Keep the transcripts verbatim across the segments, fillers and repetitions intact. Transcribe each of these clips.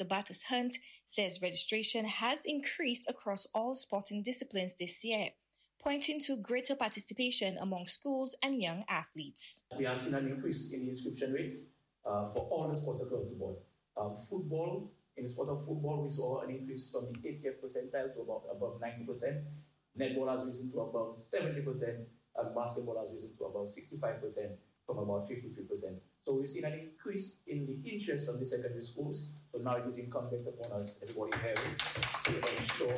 Sabatus Hunt, says registration has increased across all sporting disciplines this year, pointing to greater participation among schools and young athletes. We have seen an increase in the inscription rates uh, for all the sports across the board. Um, football, in the sport of football, we saw an increase from the eightieth percentile to about above ninety percent. Netball has risen to about seventy percent, and basketball has risen to about sixty-five percent from about fifty-three percent. So we've seen an increase in the interest from the secondary schools. So now it is incumbent upon us, everybody here, to ensure,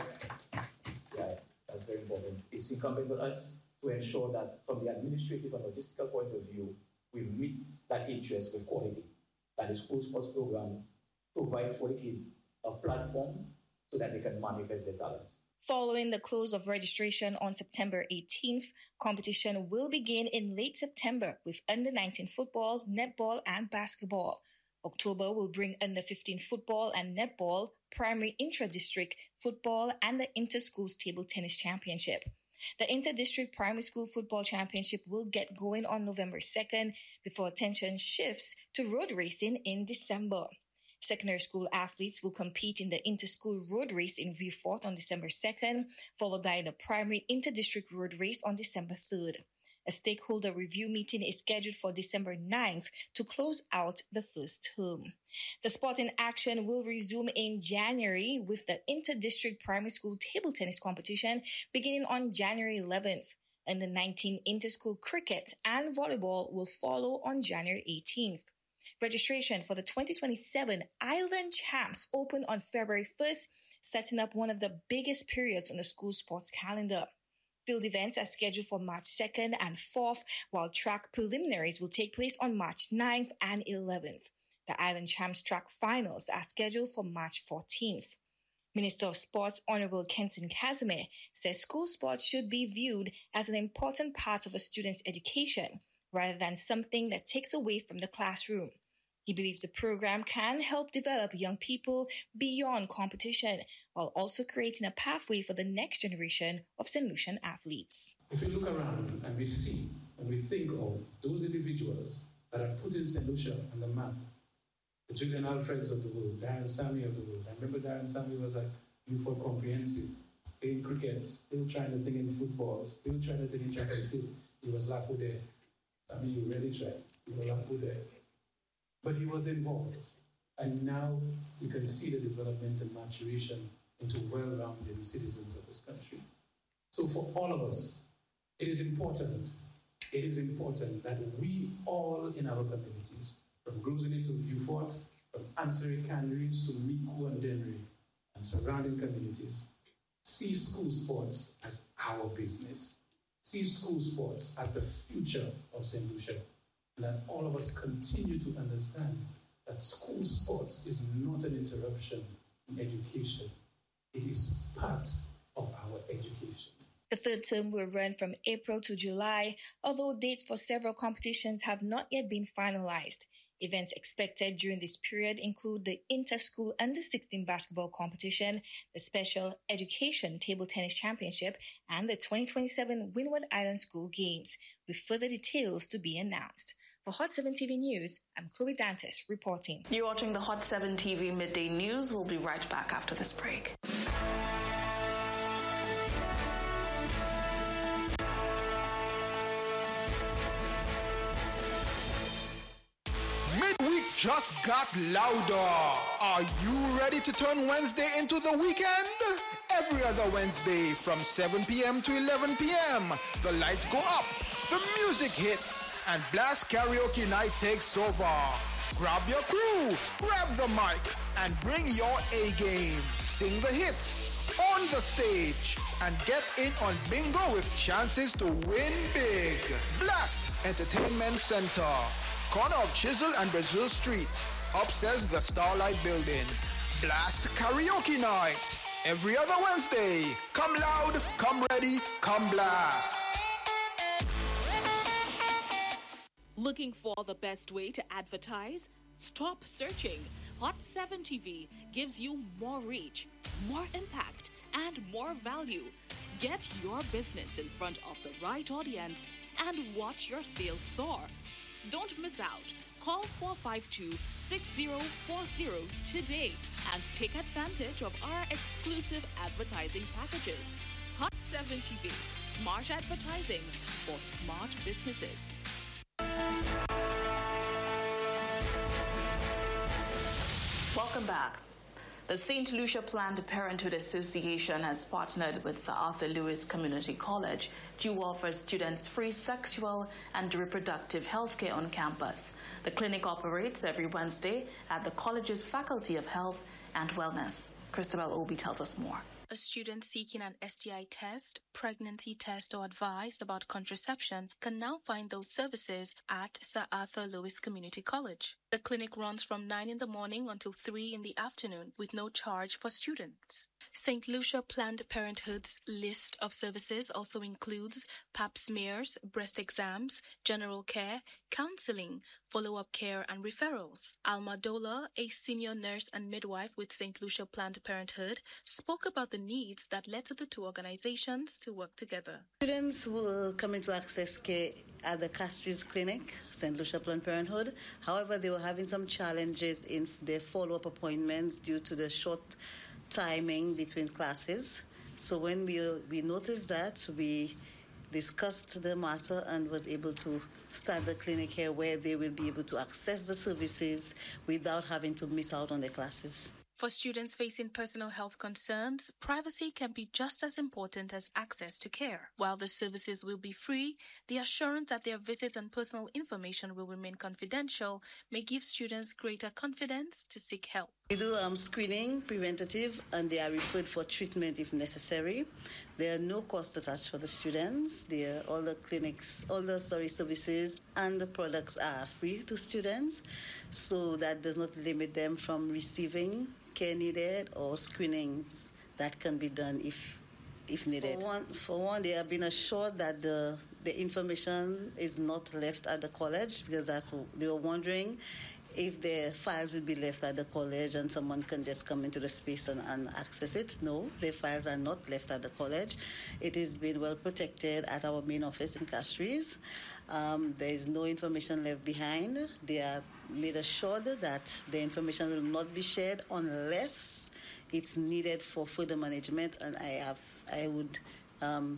yeah, that's very important. It's incumbent on us to ensure that from the administrative and logistical point of view, we meet that interest with quality. That the school sports program provides for the kids a platform so that they can manifest their talents. Following the close of registration on September eighteenth, competition will begin in late September with under nineteen football, netball, and basketball. October will bring under fifteen football and netball, primary intra-district football, and the inter-schools table tennis championship. The inter-district primary school football championship will get going on November second before attention shifts to road racing in December. Secondary school athletes will compete in the inter-school road race in Vieux Fort on December second, followed by the primary inter-district road race on December third. A stakeholder review meeting is scheduled for December ninth to close out the first term. The sporting action will resume in January with the inter-district primary school table tennis competition beginning on January eleventh. And the nineteen inter-school cricket and volleyball will follow on January eighteenth. Registration for the twenty twenty-seven Island Champs opened on February first, setting up one of the biggest periods on the school sports calendar. Field events are scheduled for March second and fourth, while track preliminaries will take place on March ninth and eleventh. The Island Champs track finals are scheduled for March fourteenth. Minister of Sports Honorable Kenson Casimir says school sports should be viewed as an important part of a student's education, rather than something that takes away from the classroom. He believes the program can help develop young people beyond competition, while also creating a pathway for the next generation of Saint Lucian athletes. If we look around and we see and we think of those individuals that are putting Saint Lucia on the map, the Julian Alfreds of the world, Darren Sammy of the world. I remember Darren Sammy was at Newport Comprehensive, playing cricket, still trying to think in football, still trying to think in track and field. He was Lapu there. Sammy, you really tried. You were Lapu there. But he was involved. And now you can see the development and maturation into well-rounded citizens of this country. So for all of us, it is important, it is important that we all in our communities, from Grosvenor to Vieux Fort, from Ansari Canneries to Miku and Dennery, and surrounding communities, see school sports as our business. See school sports as the future of Saint Lucia. And that all of us continue to understand that school sports is not an interruption in education. It is part of our education. The third term will run from April to July, although dates for several competitions have not yet been finalized. Events expected during this period include the Inter-School Under sixteen basketball competition, the Special Education Table Tennis Championship, and the twenty twenty-seven Windward Island School Games, with further details to be announced. For Hot seven T V News, I'm Chloe Dantes reporting. You're watching the Hot seven T V Midday News. We'll be right back after this break. Midweek just got louder. Are you ready to turn Wednesday into the weekend? Every other Wednesday from seven p.m. to eleven p.m., the lights go up, the music hits, and Blast Karaoke Night takes over. Grab your crew, grab the mic, and bring your A game. Sing the hits on the stage and get in on bingo with chances to win big. Blast Entertainment Center, corner of Chisel and Brazil Street, upstairs the Starlight Building. Blast Karaoke Night, every other Wednesday. Come loud, come ready, come blast. Looking for the best way to advertise? Stop searching. Hot seven T V gives you more reach, more impact, and more value. Get your business in front of the right audience and watch your sales soar. Don't miss out. Call four five two, six zero four zero today and take advantage of our exclusive advertising packages. Hot seven T V, smart advertising for smart businesses. Welcome back. The Saint Lucia Planned Parenthood Association has partnered with Sir Arthur Lewis Community College to offer students free sexual and reproductive health care on campus. The clinic operates every Wednesday at the college's Faculty of Health and Wellness. Christabel Obi tells us more. A student seeking an S T I test, pregnancy test, or advice about contraception can now find those services at Sir Arthur Lewis Community College. The clinic runs from nine in the morning until three in the afternoon with no charge for students. Saint Lucia Planned Parenthood's list of services also includes pap smears, breast exams, general care, counseling, follow-up care, and referrals. Alma Dola, a senior nurse and midwife with Saint Lucia Planned Parenthood, spoke about the needs that led to the two organizations to work together. Students were coming to access care at the Castries Clinic, Saint Lucia Planned Parenthood. However, they were having some challenges in their follow-up appointments due to the short timing between classes. So when we we noticed that, we discussed the matter and was able to start the clinic here where they will be able to access the services without having to miss out on their classes. For students facing personal health concerns, privacy can be just as important as access to care. While the services will be free, the assurance that their visits and personal information will remain confidential may give students greater confidence to seek help. We do um, screening, preventative, and they are referred for treatment if necessary. There are no costs attached for the students. They are, all the clinics, all the sorry services and the products are free to students, so that does not limit them from receiving care needed or screenings that can be done if if needed. For one, for one, they have been assured that the the information is not left at the college, because that's they were wondering if their files will be left at the college and someone can just come into the space and, and access it. No, their files are not left at the college. It is been well protected at our main office in Castries. Um, there is no information left behind. They are made assured that the information will not be shared unless it's needed for further management, and I have, I would, um,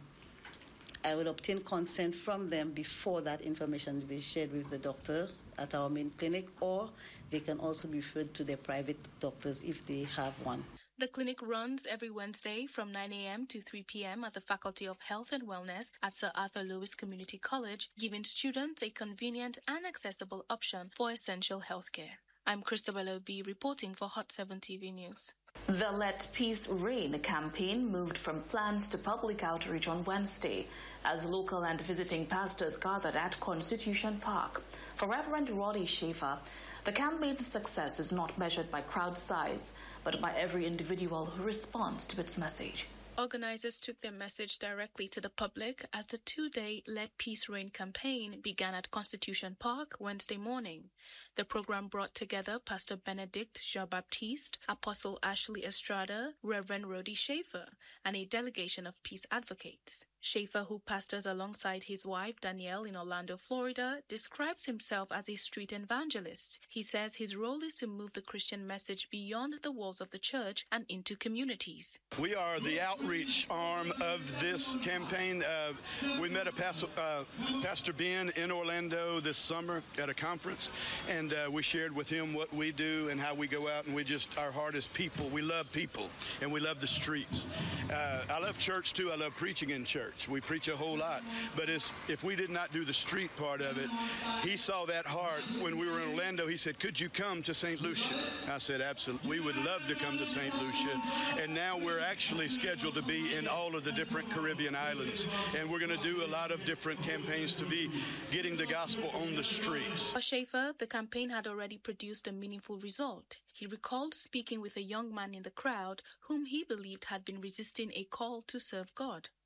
I would obtain consent from them before that information will be shared with the doctor at our main clinic, or they can also be referred to their private doctors if they have one. The clinic runs every Wednesday from nine a.m. to three p.m. at the Faculty of Health and Wellness at Sir Arthur Lewis Community College, giving students a convenient and accessible option for essential health care. I'm Christabel Obi reporting for Hot seven T V News. The Let Peace Reign campaign moved from plans to public outreach on Wednesday as local and visiting pastors gathered at Constitution Park. For Reverend Roddy Schaefer, the campaign's success is not measured by crowd size, but by every individual who responds to its message. Organizers took their message directly to the public as the two-day Let Peace Reign campaign began at Constitution Park Wednesday morning. The program brought together Pastor Benedict Jean-Baptiste, Apostle Ashley Estrada, Reverend Roddy Schaefer, and a delegation of peace advocates. Schaefer, who pastors alongside his wife Danielle in Orlando, Florida, describes himself as a street evangelist. He says his role is to move the Christian message beyond the walls of the church and into communities. We are the outreach arm of this campaign. Uh, we met a pastor, uh, Pastor Ben in Orlando this summer at a conference, and uh, we shared with him what we do and how we go out, and we just, our heart is people. We love people, and we love the streets. Uh, I love church, too. I love preaching in church. We preach a whole lot, but it's, if we did not do the street part of it, he saw that heart when we were in Orlando. He said, could you come to Saint Lucia? I said, absolutely. We would love to come to Saint Lucia, and now we're actually scheduled to be in all of the different Caribbean islands, and we're going to do a lot of different campaigns to be getting the gospel on the streets. For Schaefer, the campaign had already produced a meaningful result. He recalled speaking with a young man in the crowd whom he believed had been resisting a call to serve God.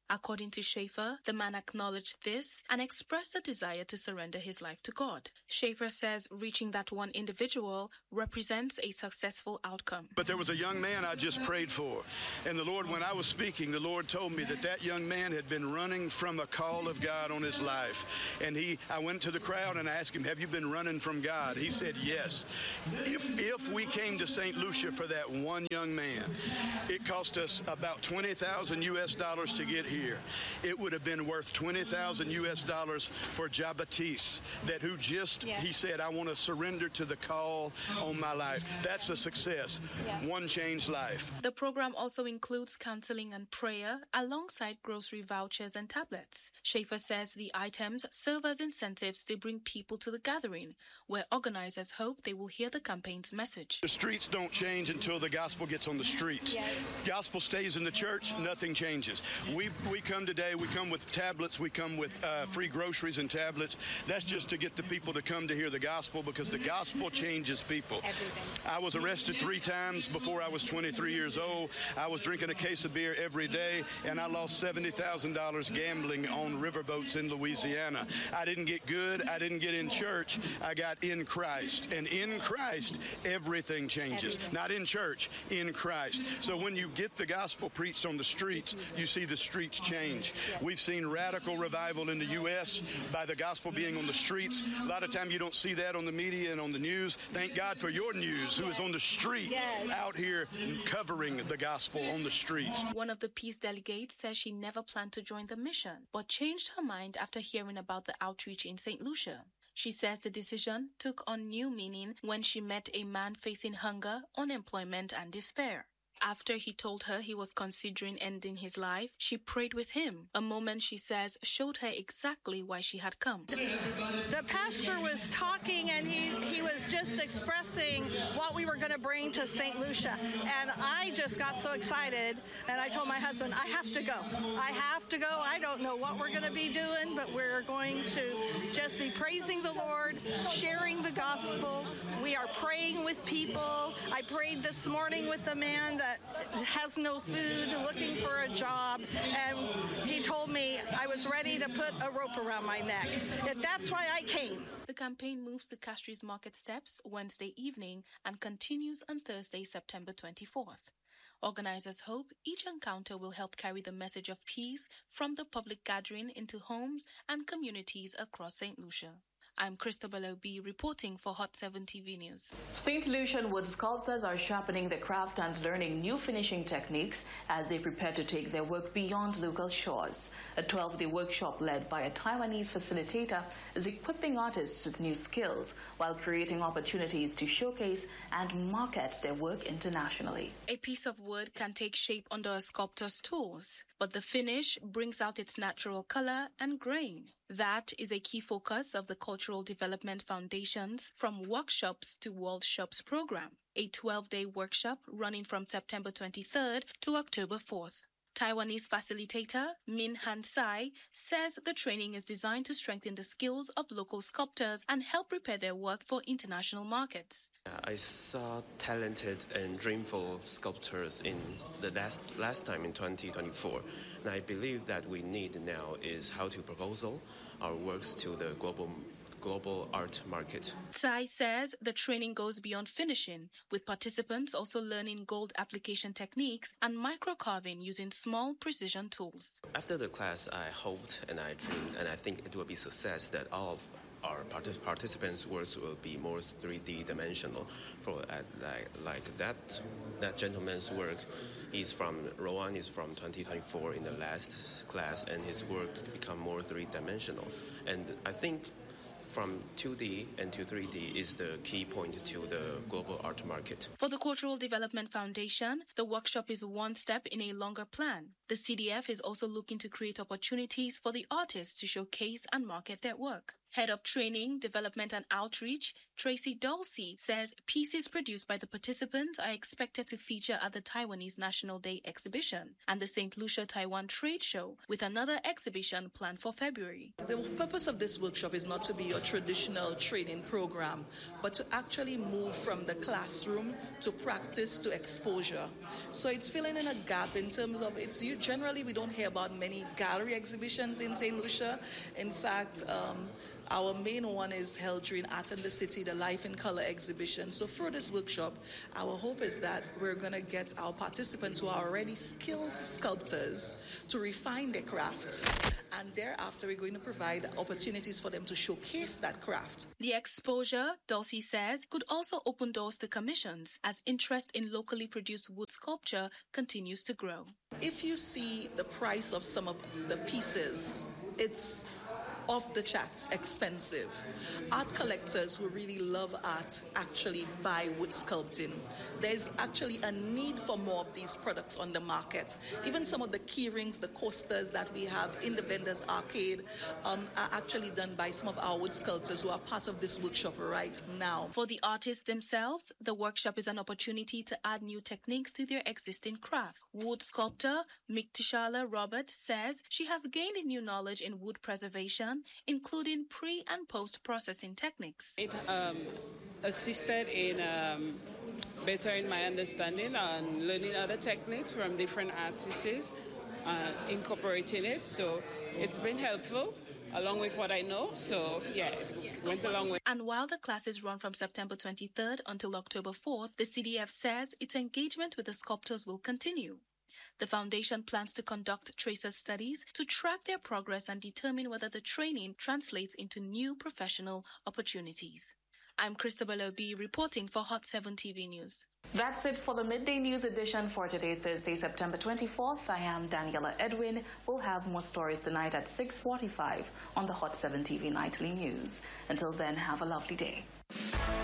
According to Schaefer, the man acknowledged this and expressed a desire to surrender his life to God. Schaefer says reaching that one individual represents a successful outcome. But there was a young man I just prayed for, and the Lord, when I was speaking, the Lord told me that that young man had been running from a call of God on his life. And he, I went to the crowd and I asked him, have you been running from God? He said, yes. If, if we came to Saint Lucia for that one young man, it cost us about twenty thousand U S dollars to get here. It would have been worth twenty thousand U S dollars for Jabatis, that who just, yeah. he said, I want to surrender to the call on my life. That's a success. Yeah. One changed life. The program also includes counseling and prayer alongside grocery vouchers and tablets. Schaefer says the items serve as incentives to bring people to the gathering, where organizers hope they will hear the campaign's message. The streets don't change until the gospel gets on the streets. Yes. Gospel stays in the church, nothing changes. We we come today, we come with tablets, we come with uh, free groceries and tablets. That's just to get the people to come to hear the gospel, because the gospel changes people. Everything. I was arrested three times before I was twenty-three years old. I was drinking a case of beer every day, and I lost seventy thousand dollars gambling on riverboats in Louisiana. I didn't get good. I didn't get in church. I got in Christ. And in Christ, everything changes. Everything. Not in church, in Christ. So when you get the gospel preached on the streets, you see the streets change. We've seen radical revival in the U S by the gospel being on the streets. A lot of time you don't see that on the media and on the news. Thank God for your news, who is on the street, yes. out here covering the gospel on the streets. One of the peace delegates says she never planned to join the mission, but changed her mind after hearing about the outreach in Saint Lucia. She says the decision took on new meaning when she met a man facing hunger, unemployment, and despair. After he told her he was considering ending his life, she prayed with him, a moment she says showed her exactly why she had come. The pastor was talking and he, he was just expressing what we were going to bring to Saint Lucia. And I just got so excited, and I told my husband, I have to go. I have to go. I don't know what we're going to be doing, but we're going to just be praising the Lord, sharing the gospel. We are praying with people. I prayed this morning with a man that has no food, looking for a job, and he told me I was ready to put a rope around my neck. And that's why I came. The campaign moves to Castries Market Steps Wednesday evening and continues on Thursday, September twenty-fourth. Organizers hope each encounter will help carry the message of peace from the public gathering into homes and communities across Saint Lucia. I'm Christabel Obi reporting for Hot seven T V News. Saint Lucian wood sculptors are sharpening their craft and learning new finishing techniques as they prepare to take their work beyond local shores. A twelve-day workshop led by a Taiwanese facilitator is equipping artists with new skills while creating opportunities to showcase and market their work internationally. A piece of wood can take shape under a sculptor's tools, but the finish brings out its natural color and grain. That is a key focus of the Cultural Development Foundation's From Workshops to World Shops program, a twelve-day workshop running from September twenty-third to October fourth. Taiwanese facilitator Min Han Sai says the training is designed to strengthen the skills of local sculptors and help prepare their work for international markets. I saw talented and dreamful sculptors in the last last time in twenty twenty-four, and I believe that we need now is how to proposal our works to the global global art market. Tsai says the training goes beyond finishing, with participants also learning gold application techniques and micro-carving using small precision tools. After the class, I hoped and I dreamed, and I think it will be success that all of our part- participants' works will be more three D dimensional. For uh, like, like that, that gentleman's work, he's from Rowan, is from twenty twenty-four in the last class, and his work become more three dimensional. And I think from two D and to three D is the key point to the global art market. For the Cultural Development Foundation, the workshop is one step in a longer plan. The C D F is also looking to create opportunities for the artists to showcase and market their work. Head of Training, Development and Outreach, Tracy Dulcie, says pieces produced by the participants are expected to feature at the Taiwanese National Day exhibition and the Saint Lucia Taiwan Trade Show, with another exhibition planned for February. The purpose of this workshop is not to be a traditional training program, but to actually move from the classroom to practice to exposure. So it's filling in a gap in terms of it's generally we don't hear about many gallery exhibitions in Saint Lucia. In fact, um, our main one is held during Art in the City, the Life in Color exhibition. So through this workshop, our hope is that we're going to get our participants who are already skilled sculptors to refine their craft. And thereafter, we're going to provide opportunities for them to showcase that craft. The exposure, Dulcie says, could also open doors to commissions as interest in locally produced wood sculpture continues to grow. If you see the price of some of the pieces, it's off the charts expensive. Art collectors who really love art actually buy wood sculpting. There's actually a need for more of these products on the market. Even some of the key rings, the coasters that we have in the vendors arcade um, are actually done by some of our wood sculptors who are part of this workshop right now. For the artists themselves, the workshop is an opportunity to add new techniques to their existing craft. Wood sculptor Miktishala Robert says she has gained new knowledge in wood preservation, including pre- and post-processing techniques. It um, assisted in um, bettering my understanding and learning other techniques from different artists, uh, incorporating it. So it's been helpful, along with what I know. So, yeah, it went a long way. And while the classes run from September twenty-third until October fourth, the C D F says its engagement with the sculptors will continue. The foundation plans to conduct tracer studies to track their progress and determine whether the training translates into new professional opportunities. I'm Christabel Obi reporting for Hot seven T V News. That's it for the Midday News edition for today, Thursday, September twenty-fourth. I am Daniela Edwin. We'll have more stories tonight at six forty-five on the Hot seven T V Nightly News. Until then, have a lovely day.